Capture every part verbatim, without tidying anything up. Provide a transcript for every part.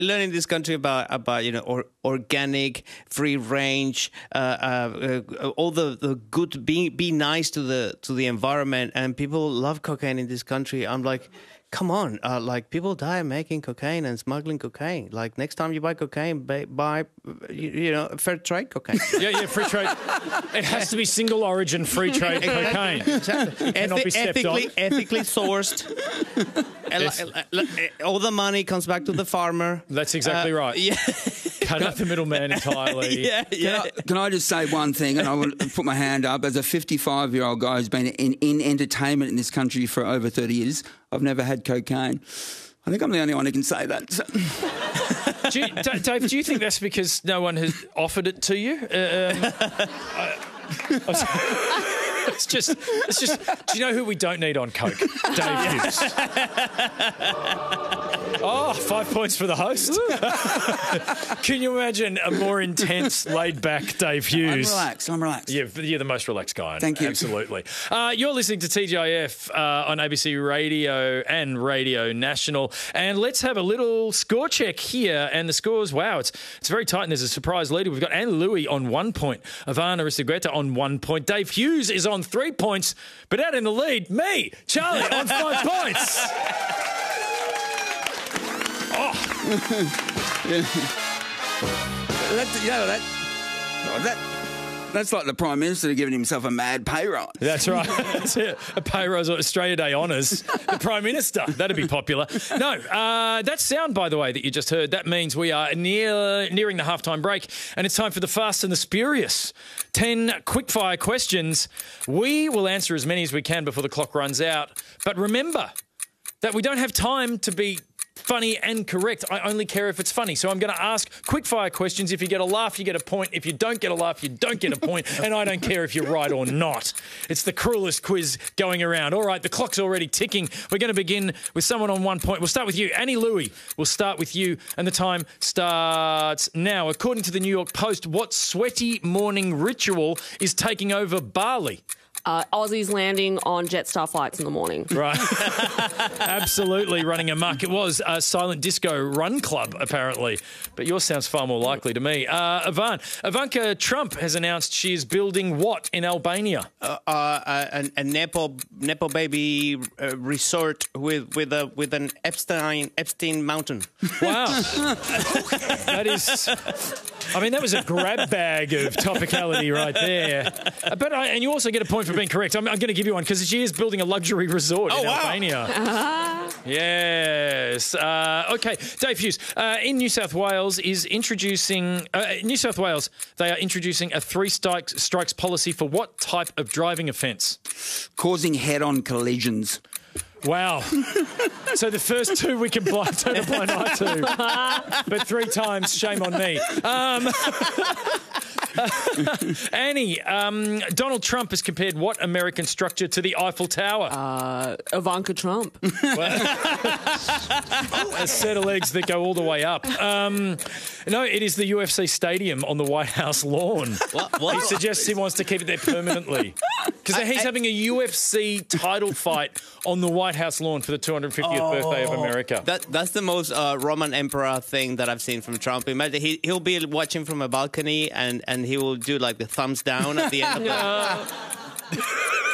learn in this country about about you know or, organic, free range, uh, uh, uh, all the, the good. Be be nice to the to the environment, and people love cocaine in this country. I'm like, come on, uh, like people die making cocaine and smuggling cocaine. Like next time you buy cocaine, buy, buy you, you know fair trade cocaine. Yeah, yeah, free trade. It has to be single origin free trade cocaine. Exactly. Cannot be stepped ethically, on. ethically sourced. Yes. All the money comes back to the farmer. That's exactly Uh, right. Yeah. Cut out the middleman entirely. Yeah, yeah. Can I, can I just say one thing, and I will put my hand up. As a fifty-five-year-old guy who's been in, in entertainment in this country for over thirty years, I've never had cocaine. I think I'm the only one who can say that. So. Do you, D- Dave, do you think that's because no one has offered it to you? Uh, um, I, I was, it's just, it's just. Do you know who we don't need on coke? Dave Hughes. Oh, five points for the host. Can you imagine a more intense, laid-back Dave Hughes? I'm relaxed. I'm relaxed. Yeah, you're the most relaxed guy. Thank you. Absolutely. Uh, you're listening to T G I F uh, on A B C Radio and Radio National. And let's have a little score check here. And the scores, wow, it's it's very tight. And there's a surprise leader. We've got Anne Louie on one point, Ivan Aristigueta on one point. Dave Hughes is on three points. But out in the lead, me, Charlie, on five points. Oh. That, you know, that, that, that's like the Prime Minister giving himself a mad pay rise. That's right. That's it. A pay rise or Australia Day honours. The Prime Minister. That'd be popular. No, uh, that sound, by the way, that you just heard, that means we are near nearing the halftime break and it's time for the Fast and the Spurious. Ten quickfire questions. We will answer as many as we can before the clock runs out. But remember that we don't have time to be funny and correct. I only care if it's funny. So I'm going to ask quickfire questions. If you get a laugh, you get a point. If you don't get a laugh, you don't get a point. And I don't care if you're right or not. It's the cruelest quiz going around. All right, the clock's already ticking. We're going to begin with someone on one point. We'll start with you. Annie Louie, we'll start with you. And the time starts now. According to the New York Post, what sweaty morning ritual is taking over Bali? Uh, Aussies landing on Jetstar flights in the morning. Right. Absolutely running amok. It was a silent disco run club, apparently. But yours sounds far more likely to me. Uh, Ivan, Ivanka Trump has announced she is building what in Albania? Uh, uh, a, a Nepo Nepo baby uh, resort with with a with an Epstein Epstein mountain. Wow. That is. I mean, that was a grab bag of topicality right there. But I, and you also get a point for being correct. I'm, I'm going to give you one because she is building a luxury resort oh, in wow. Albania. Yes. Uh, okay, Dave Hughes. Uh, in New South Wales is introducing uh, New South Wales. They are introducing a three strikes strikes policy for what type of driving offence? Causing head-on collisions. Wow. So the first two we can blind, turn a blind eye to. But three times, shame on me. Um, Annie, um, Donald Trump has compared what American structure to the Eiffel Tower? Uh, Ivanka Trump. A set of legs that go all the way up. Um, no, it is the U F C stadium on the White House lawn. What? What? He suggests he wants to keep it there permanently. Because he's having a U F C title fight on the White House lawn for the two hundred fiftieth Oh. birthday of America. That that's the most uh, Roman emperor thing that I've seen from Trump. Imagine he he'll be watching from a balcony and, and he will do like the thumbs down at the end of the.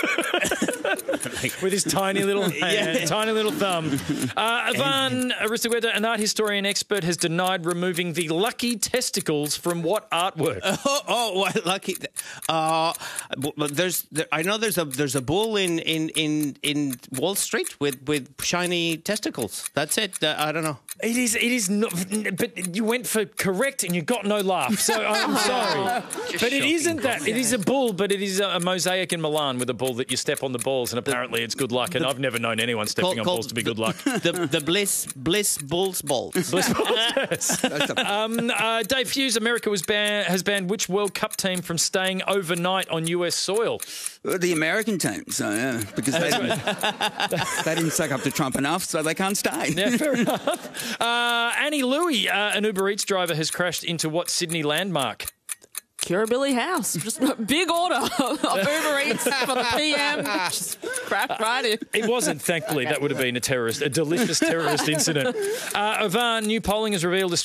With his tiny little hand, Yeah. tiny little thumb. Uh, Ivan Aristigueta, an art historian expert, has denied removing the lucky testicles from what artwork? Oh, oh, well, lucky. Uh, but there's, there, I know there's a there's a bull in, in, in, in Wall Street with, with shiny testicles. That's it. Uh, I don't know. It is. It is not. But you went for correct and you got no laugh. So I'm sorry. But it isn't that. It is a bull, but it is a mosaic in Milan with a bull that you step on the balls, and apparently it's good luck. And I've never known anyone stepping Called- on balls to be good luck. The the Bliss Bliss Bulls balls. Bliss balls, yes. um, uh, Dave Hughes, America was ban- has banned which World Cup team from staying overnight on U S soil? The American team, so yeah, because they didn't, they didn't suck up to Trump enough, so they can't stay. Yeah, fair enough. Uh, Annie Louie, uh, an Uber Eats driver, has crashed into what Sydney landmark? Curability House. Just a big order of Uber Eats for the P M. Just crack right in. It wasn't, thankfully. That would have been a terrorist, a delicious terrorist incident. Uh, Ivan, new polling has revealed